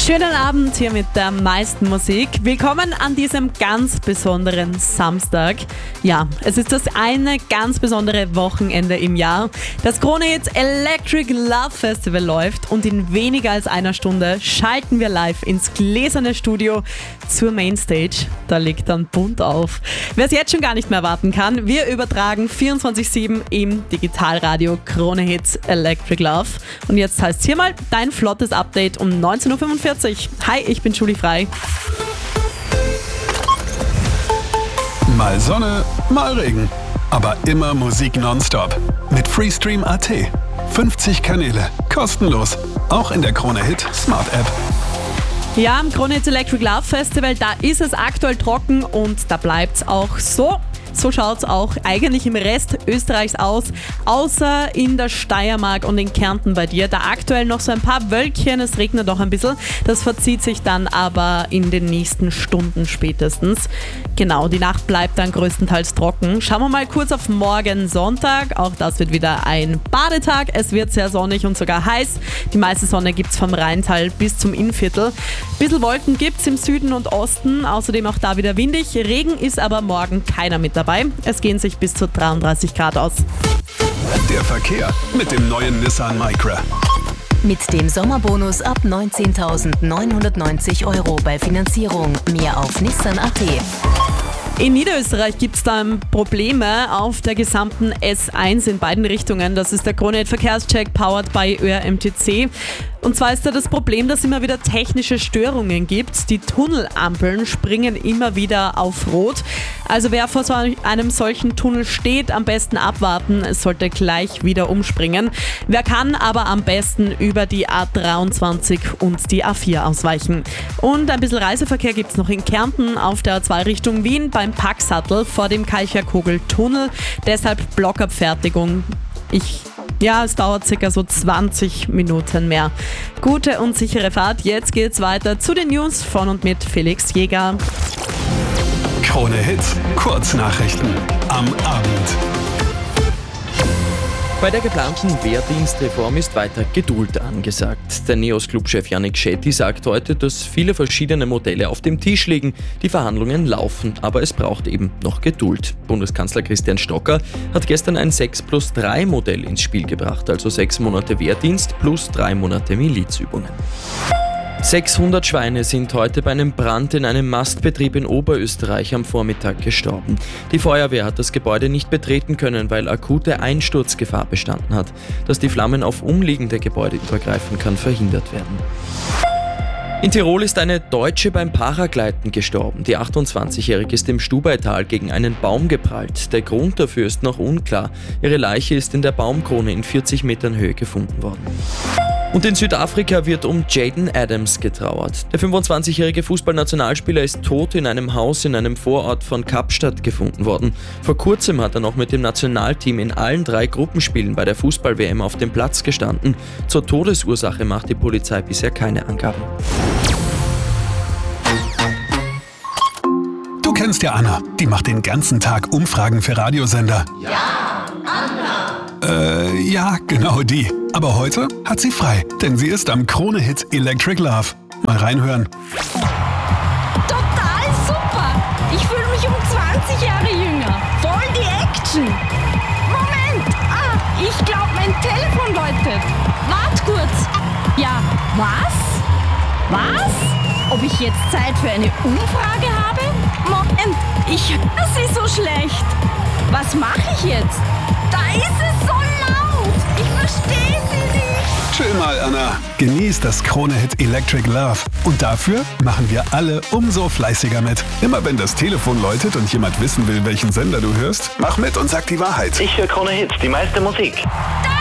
Schönen Abend hier mit der meisten Musik. Willkommen an diesem ganz besonderen Samstag. Ja, es ist das eine ganz besondere Wochenende im Jahr. Das Krone-Hit Electric Love Festival läuft und in weniger als einer Stunde schalten wir live ins gläserne Studio zur Mainstage. Da liegt dann bunt auf. Wer es jetzt schon gar nicht mehr warten kann, wir übertragen 24/7 im Digitalradio Krone-Hit Electric Love. Und jetzt heißt es hier mal dein flottes Update um 19.45 Uhr. Hi, ich bin Julie Frei. Mal Sonne, mal Regen. Aber immer Musik nonstop. Mit Freestream.at. 50 Kanäle, kostenlos. Auch in der Krone-Hit Smart App. Ja, am Krone-Hit Electric Love Festival, da ist es aktuell trocken und da bleibt es auch so. So schaut es auch eigentlich im Rest Österreichs aus, außer in der Steiermark und in Kärnten bei dir. Da aktuell noch so ein paar Wölkchen, es regnet noch ein bisschen. Das verzieht sich dann aber in den nächsten Stunden spätestens. Genau, die Nacht bleibt dann größtenteils trocken. Schauen wir mal kurz auf morgen Sonntag. Auch das wird wieder ein Badetag. Es wird sehr sonnig und sogar heiß. Die meiste Sonne gibt es vom Rheintal bis zum Innviertel. Bisschen Wolken gibt es im Süden und Osten. Außerdem auch da wieder windig. Regen ist aber morgen keiner mit dabei. Es gehen sich bis zu 33 Grad aus. Der Verkehr mit dem neuen Nissan Micra. Mit dem Sommerbonus ab 19.990 € bei Finanzierung. Mehr auf Nissan.at. In Niederösterreich gibt es dann Probleme auf der gesamten S1 in beiden Richtungen. Das ist der Krone-Hit Verkehrscheck powered by ÖRMTC. Und zwar ist da das Problem, dass es immer wieder technische Störungen gibt. Die Tunnelampeln springen immer wieder auf Rot. Also wer vor so einem solchen Tunnel steht, am besten abwarten. Es sollte gleich wieder umspringen. Wer kann, aber am besten über die A23 und die A4 ausweichen. Und ein bisschen Reiseverkehr gibt es noch in Kärnten auf der A2 Richtung Wien beim Packsattel vor dem Kalcher-Kogel-Tunnel. Deshalb Blockabfertigung. Es dauert circa so 20 Minuten mehr. Gute und sichere Fahrt. Jetzt geht's weiter zu den News von und mit Felix Jäger. Krone-Hit Kurznachrichten am Abend. Bei der geplanten Wehrdienstreform ist weiter Geduld angesagt. Der NEOS-Clubchef Yannick Shetty sagt heute, dass viele verschiedene Modelle auf dem Tisch liegen. Die Verhandlungen laufen, aber es braucht eben noch Geduld. Bundeskanzler Christian Stocker hat gestern ein 6+3 Modell ins Spiel gebracht, also 6 Monate Wehrdienst plus 3 Monate Milizübungen. 600 Schweine sind heute bei einem Brand in einem Mastbetrieb in Oberösterreich am Vormittag gestorben. Die Feuerwehr hat das Gebäude nicht betreten können, weil akute Einsturzgefahr bestanden hat. Dass die Flammen auf umliegende Gebäude übergreifen, kann verhindert werden. In Tirol ist eine Deutsche beim Paragleiten gestorben. Die 28-Jährige ist im Stubaital gegen einen Baum geprallt. Der Grund dafür ist noch unklar. Ihre Leiche ist in der Baumkrone in 40 Metern Höhe gefunden worden. Und in Südafrika wird um Jaden Adams getrauert. Der 25-jährige Fußballnationalspieler ist tot in einem Haus in einem Vorort von Kapstadt gefunden worden. Vor kurzem hat er noch mit dem Nationalteam in allen 3 Gruppenspielen bei der Fußball-WM auf dem Platz gestanden. Zur Todesursache macht die Polizei bisher keine Angaben. Du kennst ja Anna. Die macht den ganzen Tag Umfragen für Radiosender. Ja, Anna. Ja, genau die. Aber heute hat sie frei, denn sie ist am Krone-Hit Electric Love. Mal reinhören. Total super! Ich fühle mich um 20 Jahre jünger. Voll die Action! Moment! Ich glaube, mein Telefon läutet. Wart kurz. Ja, was? Was? Ob ich jetzt Zeit für eine Umfrage habe? Moment, ich höre sie so schlecht. Was mache ich jetzt? Da ist es so laut! Ich verstehe sie nicht! Chill mal, Anna. Genieß das Krone-Hit Electric Love. Und dafür machen wir alle umso fleißiger mit. Immer wenn das Telefon läutet und jemand wissen will, welchen Sender du hörst, mach mit und sag die Wahrheit. Ich höre Krone Hits, die meiste Musik. Da